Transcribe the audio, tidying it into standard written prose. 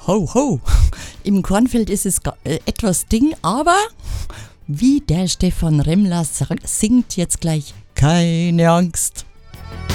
Ho, ho. Im Kornfeld ist es etwas Ding, aber wie der Stefan Remmler singt jetzt gleich, keine Angst.